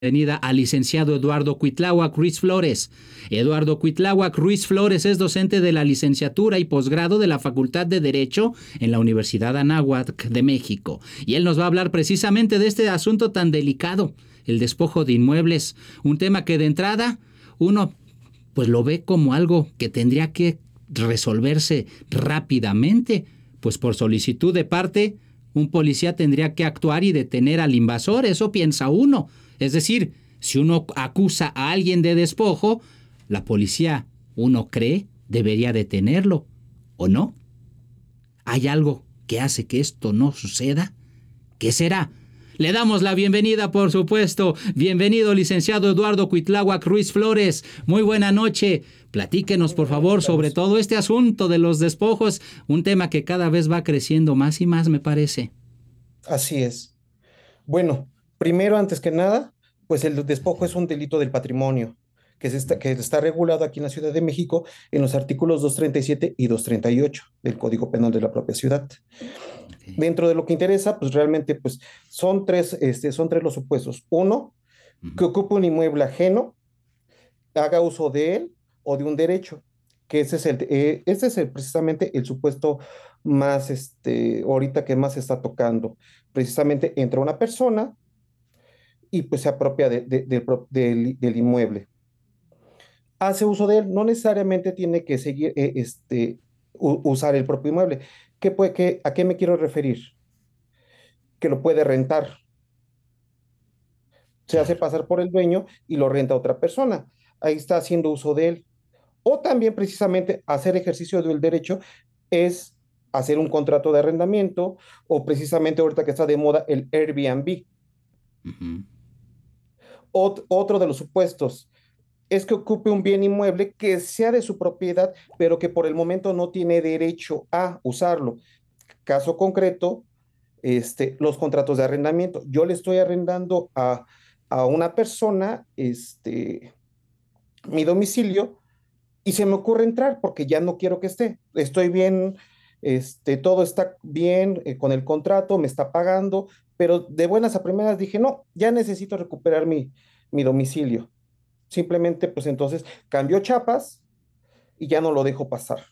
bienvenida al licenciado Eduardo Cuitláhuac Ruiz Flores. Eduardo Cuitláhuac Ruiz Flores es docente de la licenciatura y posgrado de la Facultad de Derecho en la Universidad Anáhuac de México. Y él nos va a hablar precisamente de este asunto tan delicado, el despojo de inmuebles, un tema que de entrada uno pues lo ve como algo que tendría que resolverse rápidamente, pues por solicitud de parte un policía tendría que actuar y detener al invasor, eso piensa uno. Es decir, si uno acusa a alguien de despojo, la policía, uno cree, debería detenerlo, ¿o no? ¿Hay algo que hace que esto no suceda? ¿Qué será? Le damos la bienvenida, por supuesto. Bienvenido, licenciado Eduardo Cuitláhuac Ruiz Flores. Muy buena noche. Platíquenos, por favor, sobre todo este asunto de los despojos, un tema que cada vez va creciendo más y más, me parece. Así es. Bueno, primero, antes que nada, pues el despojo es un delito del patrimonio que está regulado aquí en la Ciudad de México en los artículos 237 y 238 del Código Penal de la propia ciudad. Okay. Dentro de lo que interesa, pues realmente pues, son tres los supuestos. Uno, que ocupe un inmueble ajeno, haga uso de él o de un derecho, que precisamente el supuesto más, ahorita que más se está tocando. Precisamente entra una persona y pues se apropia del inmueble. Hace uso de él, no necesariamente tiene que seguir, usar el propio inmueble. ¿A qué me quiero referir? Que lo puede rentar, se hace Claro. pasar por el dueño y lo renta a otra persona. Ahí está haciendo uso de él. O también precisamente hacer ejercicio del derecho es hacer un contrato de arrendamiento o precisamente ahorita que está de moda el Airbnb. Uh-huh. Otro de los supuestos es que ocupe un bien inmueble que sea de su propiedad, pero que por el momento no tiene derecho a usarlo. Caso concreto, los contratos de arrendamiento. Yo le estoy arrendando a una persona mi domicilio y se me ocurre entrar porque ya no quiero que esté. Estoy bien, todo está bien con el contrato, me está pagando, pero de buenas a primeras dije, no, ya necesito recuperar mi domicilio. Simplemente, pues entonces cambió chapas y ya no lo dejo pasar.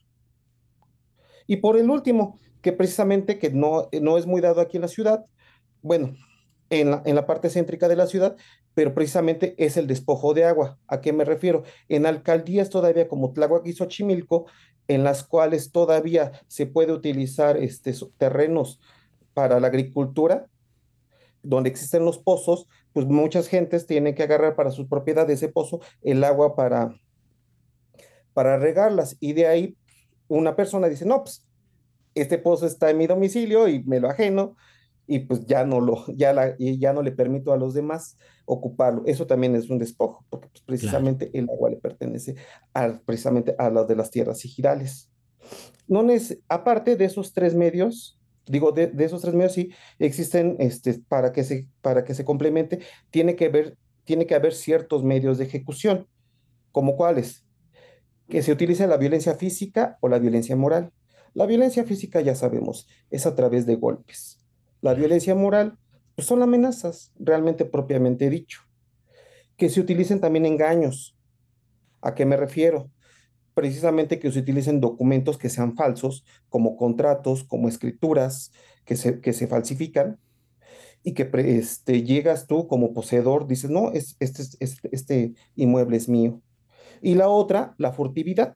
Y por el último, que precisamente que no es muy dado aquí en la ciudad, bueno, en la parte céntrica de la ciudad, pero precisamente es el despojo de agua. ¿A qué me refiero? En alcaldías todavía como Tláhuac y Xochimilco, en las cuales todavía se puede utilizar terrenos para la agricultura, donde existen los pozos, pues muchas gentes tienen que agarrar para su propiedad de ese pozo el agua para regarlas. Y de ahí una persona dice, no, pues este pozo está en mi domicilio y me lo ajeno y pues ya no le permito a los demás ocuparlo. Eso también es un despojo, porque pues, Claro. precisamente el agua le pertenece precisamente a las de las tierras ejidales. No aparte de esos tres medios, digo, de esos tres medios sí existen, para que se complemente, tiene que haber ciertos medios de ejecución, como cuáles, que se utilice la violencia física o la violencia moral. La violencia física ya sabemos, es a través de golpes. La Claro. violencia moral, pues son amenazas, realmente propiamente dicho. Que se utilicen también engaños. ¿A qué me refiero? Precisamente que se utilicen documentos que sean falsos, como contratos, como escrituras que se falsifican y que llegas tú como poseedor, dices, no, este inmueble es mío. Y la otra, la furtividad.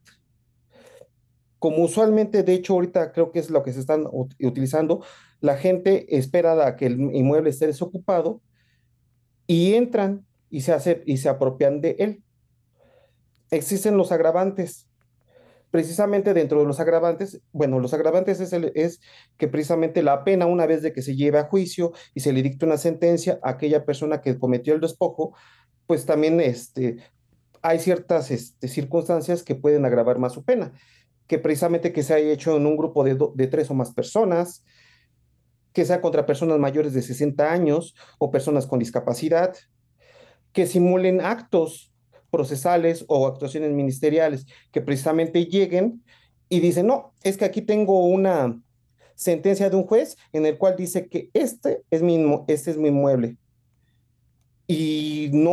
Como usualmente, de hecho, ahorita creo que es lo que se están utilizando, la gente espera a que el inmueble esté desocupado y entran y se apropian de él. Existen los agravantes. Precisamente dentro de los agravantes, bueno, los agravantes es que precisamente la pena, una vez de que se lleve a juicio y se le dicte una sentencia a aquella persona que cometió el despojo, pues también hay ciertas circunstancias que pueden agravar más su pena, que precisamente que se haya hecho en un grupo de tres o más personas, que sea contra personas mayores de 60 años o personas con discapacidad, que simulen actos procesales o actuaciones ministeriales, que precisamente lleguen y dicen, no, es que aquí tengo una sentencia de un juez en el cual dice que este es mi inmueble. y no